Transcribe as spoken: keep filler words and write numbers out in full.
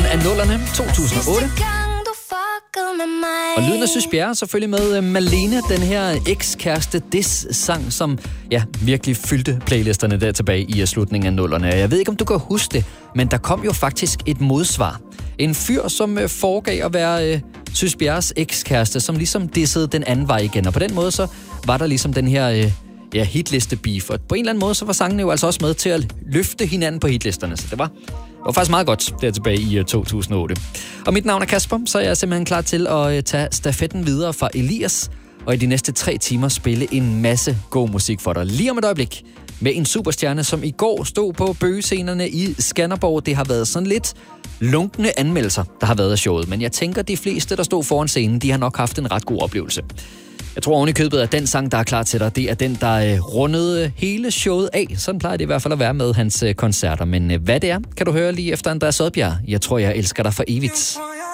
af nullerne, to tusind og otte. Og lyden af Sys Bjerre selvfølgelig med Malene, den her ekskæreste diss-sang, som ja, virkelig fyldte playlisterne der tilbage i slutningen af nullerne. Jeg ved ikke, om du kan huske det, men der kom jo faktisk et modsvar. En fyr, som foregav at være øh, Sys Bjerres ekskæreste, som ligesom dissede den anden vej igen. Og på den måde så var der ligesom den her øh, ja, hitliste-beef. Og på en eller anden måde så var sangene jo altså også med til at løfte hinanden på hitlisterne. Så det var... Det var faktisk meget godt der tilbage i to tusind og otte. Og mit navn er Kasper, så er jeg simpelthen klar til at tage stafetten videre fra Elias, og i de næste tre timer spille en masse god musik for dig. Lige om et øjeblik med en superstjerne, som i går stod på bøgescenerne i Skanderborg. Det har været sådan lidt lunkne anmeldelser, der har været af showet, men jeg tænker, de fleste, der stod foran scenen, de har nok haft en ret god oplevelse. Jeg tror oven i købet, at den sang, der er klar til dig, det er den, der øh, rundede hele showet af. Sådan plejer det i hvert fald at være med hans øh, koncerter. Men øh, hvad det er, kan du høre lige efter Andreas Odbjerg. Jeg tror, jeg elsker dig for evigt.